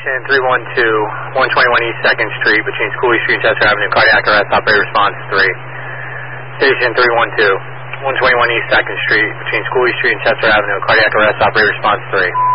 Station 312, 121 East 2nd Street between Schooley Street and Chester Avenue. Cardiac arrest, operator response 3. Station 312, 121 East 2nd Street between Schooley Street and Chester Avenue. Cardiac arrest, operator response 3.